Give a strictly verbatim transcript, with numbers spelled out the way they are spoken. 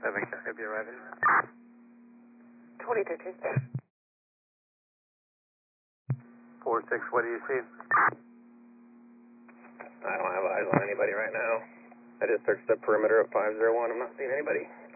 seven, could be arriving. twenty thirteen. four six, what do you see? I don't have eyes on anybody right now. I just searched the perimeter of five zero one. I'm not seeing anybody.